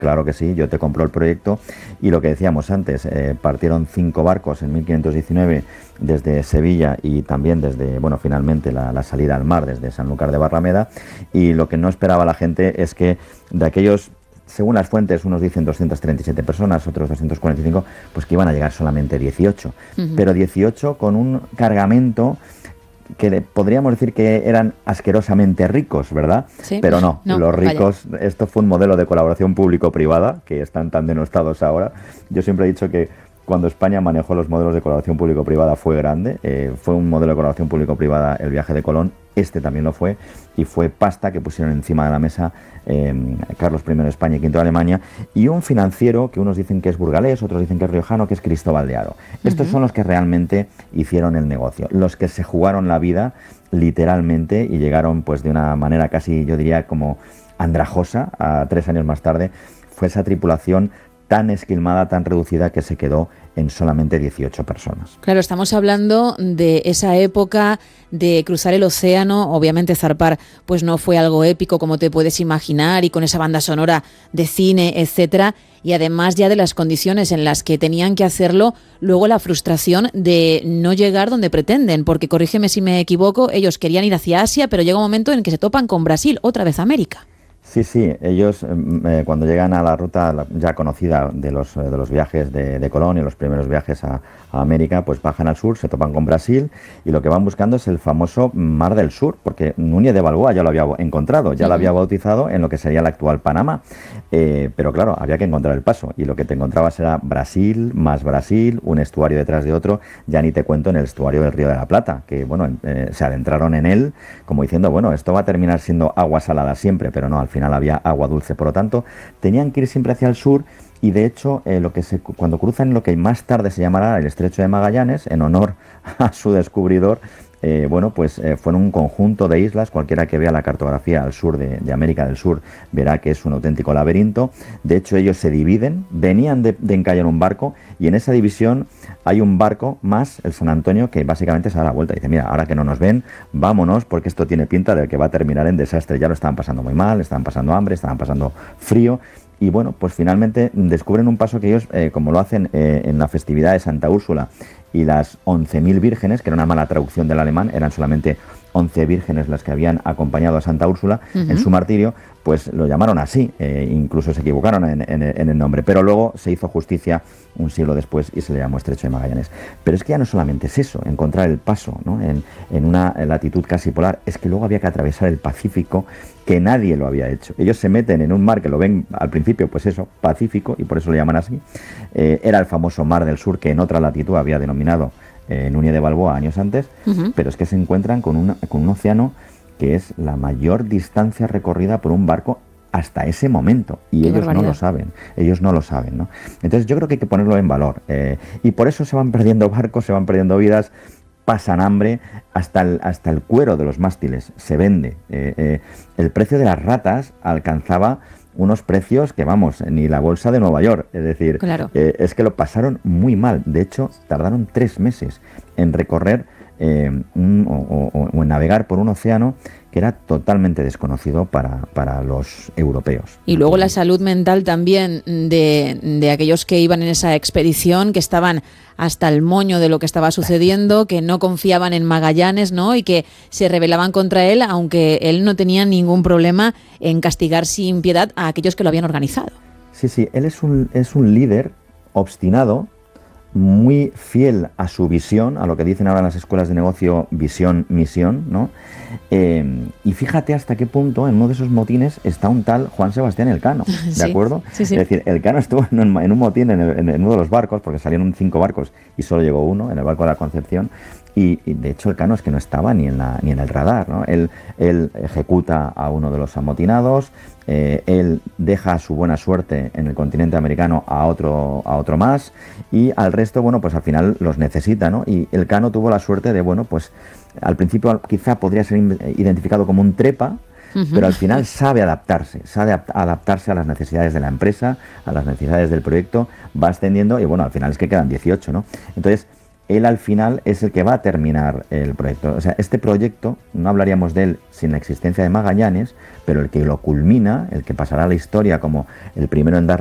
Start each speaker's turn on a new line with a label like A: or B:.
A: claro que sí, yo te compro el proyecto. Y lo que decíamos antes, partieron 5 barcos en 1519 desde Sevilla y también desde, bueno, finalmente la salida al mar desde Sanlúcar de Barrameda. Y lo que no esperaba la gente es que de aquellos, según las fuentes, unos dicen 237 personas, otros 245, pues que iban a llegar solamente 18. Pero 18 con un cargamento que podríamos decir que eran asquerosamente ricos, ¿verdad?
B: Sí.
A: Pero no, los ricos,
B: vaya.
A: esto fue un modelo de colaboración público-privada, que están tan denostados ahora. Yo siempre he dicho que cuando España manejó los modelos de colaboración público-privada fue grande, fue un modelo de colaboración público-privada el viaje de Colón, este también lo fue, y fue pasta que pusieron encima de la mesa Carlos I de España y V de Alemania, y un financiero que unos dicen que es burgalés, otros dicen que es riojano, que es Cristóbal de Haro. Estos son los que realmente hicieron el negocio, los que se jugaron la vida literalmente y llegaron pues de una manera casi, yo diría, como andrajosa, a 3 años más tarde. Fue esa tripulación tan esquilmada, tan reducida, que se quedó en solamente 18 personas.
B: Claro, estamos hablando de esa época de cruzar el océano. Obviamente zarpar pues no fue algo épico como te puedes imaginar, y con esa banda sonora de cine, etcétera, y además ya de las condiciones en las que tenían que hacerlo, luego la frustración de no llegar donde pretenden, porque corrígeme si me equivoco, ellos querían ir hacia Asia, pero llega un momento en que se topan con Brasil, otra vez América.
A: Sí, sí, ellos cuando llegan a la ruta ya conocida de los viajes de Colón y los primeros viajes a América, pues bajan al sur, se topan con Brasil, y lo que van buscando es el famoso Mar del Sur, porque Núñez de Balboa ya lo había encontrado, ya lo había bautizado en lo que sería el actual Panamá, pero claro, había que encontrar el paso, y lo que te encontrabas era Brasil, más Brasil, un estuario detrás de otro, ya ni te cuento en el estuario del Río de la Plata, que bueno, se adentraron en él como diciendo, bueno, esto va a terminar siendo agua salada siempre, pero no, al final había agua dulce, por lo tanto tenían que ir siempre hacia el sur. Y de hecho, cuando cruzan lo que más tarde se llamará el Estrecho de Magallanes, en honor a su descubridor, fueron un conjunto de islas. Cualquiera que vea la cartografía al sur de América del Sur verá que es un auténtico laberinto. De hecho, ellos se dividen, venían de encallar un barco, y en esa división hay un barco más, el San Antonio, que básicamente se da la vuelta y dice, mira, ahora que no nos ven, vámonos, porque esto tiene pinta de que va a terminar en desastre. Ya lo estaban pasando muy mal, estaban pasando hambre, estaban pasando frío. Y bueno, pues finalmente descubren un paso que ellos, como lo hacen en la festividad de Santa Úrsula y las 11.000 vírgenes, que era una mala traducción del alemán, eran solamente 11 vírgenes las que habían acompañado a Santa Úrsula en su martirio, pues lo llamaron así, incluso se equivocaron en el nombre, pero luego se hizo justicia un siglo después y se le llamó Estrecho de Magallanes. Pero es que ya no solamente es eso, encontrar el paso, ¿no? en una latitud casi polar, es que luego había que atravesar el Pacífico, que nadie lo había hecho. Ellos se meten en un mar que lo ven al principio, pues eso, Pacífico, y por eso lo llaman así. Era el famoso Mar del Sur, que en otra latitud había denominado Núñez de Balboa años antes, pero es que se encuentran con un océano que es la mayor distancia recorrida por un barco hasta ese momento, y ellos no lo saben, ¿no? Entonces yo creo que hay que ponerlo en valor, y por eso se van perdiendo barcos, se van perdiendo vidas, pasan hambre, hasta el cuero de los mástiles se vende. El precio de las ratas alcanzaba unos precios que, vamos, ni la bolsa de Nueva York, es decir,
B: claro.
A: Es que lo pasaron muy mal. De hecho, tardaron 3 meses en recorrer o en navegar por un océano que era totalmente desconocido para los europeos.
B: Y luego la salud mental también de aquellos que iban en esa expedición, que estaban hasta el moño de lo que estaba sucediendo, que no confiaban en Magallanes, ¿no? Y que se rebelaban contra él, aunque él no tenía ningún problema en castigar sin piedad a aquellos que lo habían organizado.
A: Sí, él es un líder obstinado, muy fiel a su visión, a lo que dicen ahora en las escuelas de negocio, visión, misión, ¿no? Y fíjate hasta qué punto en uno de esos motines está un tal Juan Sebastián Elcano, ¿de acuerdo?
B: Sí.
A: Es decir, Elcano estuvo en un motín en uno de los barcos, porque salieron 5 barcos y solo llegó uno, en el barco de la Concepción, y de hecho Elcano es que no estaba ni en el radar, ¿no? Él ejecuta a uno de los amotinados, él deja su buena suerte en el continente americano a otro más, y al resto, bueno, pues al final los necesita, ¿no? Y Elcano tuvo la suerte de, bueno, pues al principio quizá podría ser identificado como un trepa, pero al final sabe adaptarse a las necesidades de la empresa, a las necesidades del proyecto, va ascendiendo, y bueno, al final es que quedan 18, ¿no? Entonces, él al final es el que va a terminar el proyecto. O sea, este proyecto, no hablaríamos de él sin la existencia de Magallanes, pero el que lo culmina, el que pasará a la historia como el primero en dar